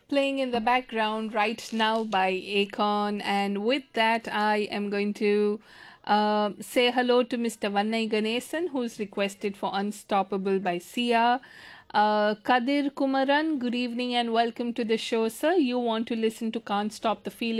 playing in the background right now by Akon. And with that, I am going to say hello to Mr. Vannai Ganesan, who's requested for Unstoppable by Sia. Kadir Kumaran, good evening and welcome to the show, sir. You want to listen to Can't Stop the Feeling